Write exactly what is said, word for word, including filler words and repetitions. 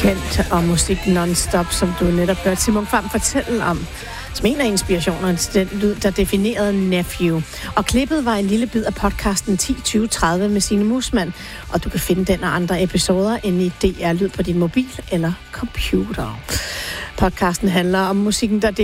Kendt og musik non-stop, som du netop hørte Simon Kvam fortælle om, som en af inspirationerne til den lyd, der definerede Nephew. Og klippet var en lille bid af podcasten ti tyve tredive med Signe Muusmann, og du kan finde den og andre episoder inde i D R Lyd på din mobil eller computer. Podcasten handler om musikken, der